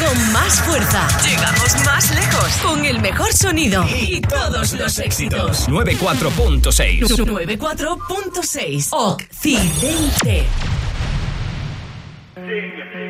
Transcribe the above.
con más fuerza. Llegamos más lejos con el mejor sonido y todos los éxitos. 94.6. 94.6 Occidente.